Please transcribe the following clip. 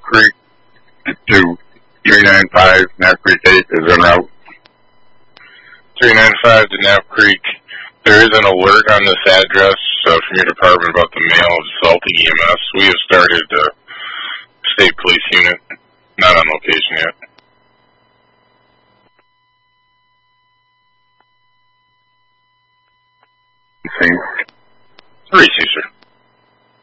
Creek to 395 Knapp Creek 8 is en route. 395 to Knapp Creek. There is an alert on this address from your department about the mail assaulting EMS. We have started state police unit. Not on location yet. See. 3 sir.